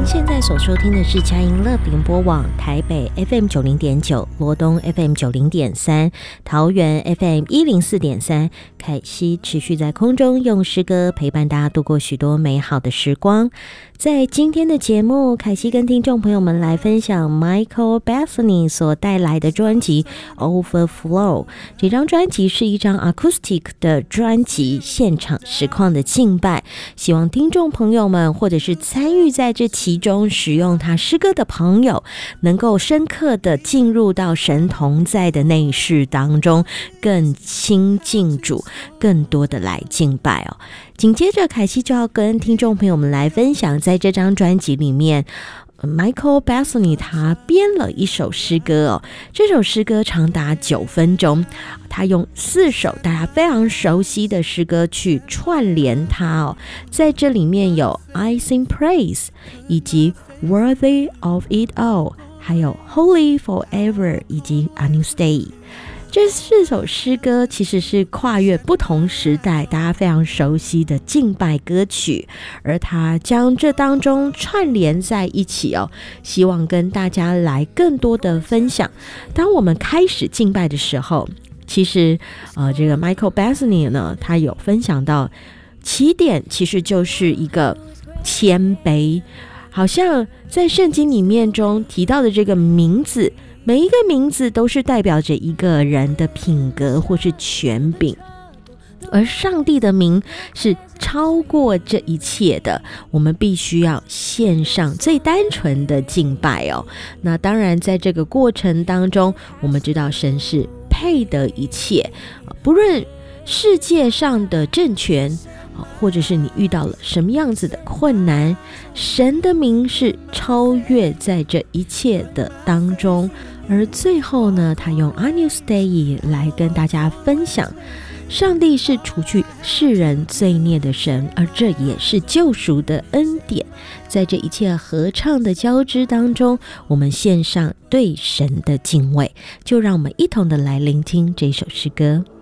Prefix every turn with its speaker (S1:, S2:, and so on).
S1: 现在所收听的是佳音乐联播网台北 FM 90.9、罗东 FM 90.3、桃园 FM 104.3。凯西持续在空中用诗歌陪伴大家度过许多美好的时光。在今天的节目，凯西跟听众朋友们来分享 Michael Bethany 所带来的专辑 Overflow。 这张专辑是一张 acoustic 的专辑，现场实况的敬拜，希望听众朋友们或者是参与在这其中使用他诗歌的朋友，能够深刻的进入到神同在的内室当中，更亲近主，更多的来敬拜哦。紧接着凯西就要跟听众朋友们来分享，在这张专辑里面Michael Bethany 他编了一首诗歌哦，这首诗歌长达9分钟，他用4首大家非常熟悉的诗歌去串联它哦，在这里面有 I Sing Praise 以及 Worthy of It All， 还有 Holy Forever 以及 A New Day。这4首诗歌其实是跨越不同时代大家非常熟悉的敬拜歌曲，而他将这当中串联在一起哦，希望跟大家来更多的分享。当我们开始敬拜的时候，其实这个 Michael Bethany 呢，他有分享到起点其实就是一个谦卑，好像在圣经里面中提到的这个名字，每一个名字都是代表着一个人的品格或是权柄，而上帝的名是超过这一切的，我们必须要献上最单纯的敬拜哦。那当然在这个过程当中，我们知道神是配得一切，不论世界上的政权，或者是你遇到了什么样子的困难，神的名是超越在这一切的当中。而最后呢，他用 Agnus Dei 来跟大家分享，上帝是除去世人罪孽的神，而这也是救赎的恩典。在这一切合唱的交织当中，我们献上对神的敬畏，就让我们一同的来聆听这首诗歌。